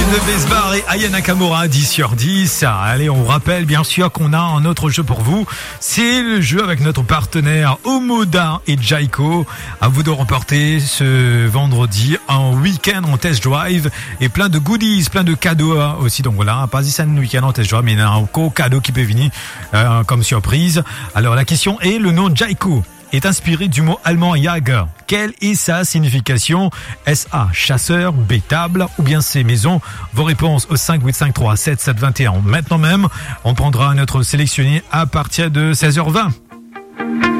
de Besbar et Aya Nakamura, 10/10. Allez, on vous rappelle bien sûr qu'on a un autre jeu pour vous. C'est le jeu avec notre partenaire Omoda et Jayco. À vous de remporter ce vendredi un week-end en test drive et plein de goodies, plein de cadeaux aussi. Donc voilà, pas juste un week-end en test drive, mais il y a un cadeau qui peut venir comme surprise. Alors la question est, le nom Jayco est inspiré du mot allemand Jäger. Quelle est sa signification? Est-ce A, chasseur, B, table, ou bien C, maison? Vos réponses au 58537 721. Maintenant même, on prendra notre sélectionné à partir de 16h20.